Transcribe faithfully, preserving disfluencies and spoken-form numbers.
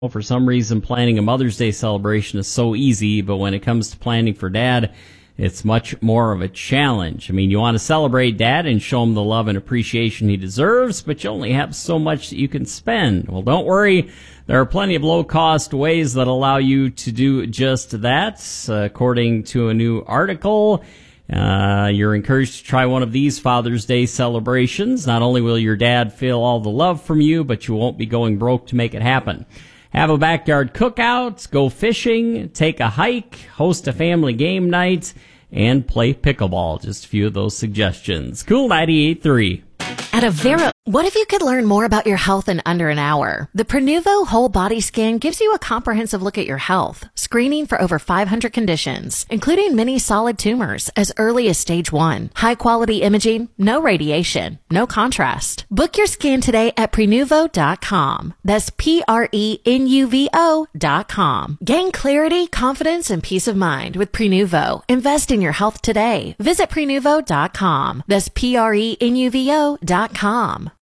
Well, for some reason, planning a Mother's Day celebration is so easy, but when it comes to planning for Dad, it's much more of a challenge. I mean, you want to celebrate Dad and show him the love and appreciation he deserves, but you only have so much that you can spend. Well, don't worry. There are plenty of low-cost ways that allow you to do just that. Uh, according to a new article, uh, you're encouraged to try one of these Father's Day celebrations. Not only will your dad feel all the love from you, but you won't be going broke to make it happen. Have a backyard cookout, go fishing, take a hike, host a family game night, and play pickleball. Just a few of those suggestions. Cool ninety-eight point three. At Avera, what if you could learn more about your health in under an hour? The Prenuvo Whole Body Scan gives you a comprehensive look at your health, screening for over five hundred conditions, including many solid tumors as early as stage one. High quality imaging, no radiation, no contrast. Book your scan today at Prenuvo dot com. That's P R E N U V O dot com. Gain clarity, confidence, and peace of mind with Prenuvo. Invest in your health today. Visit Prenuvo dot com. That's P R E N U V O dot com.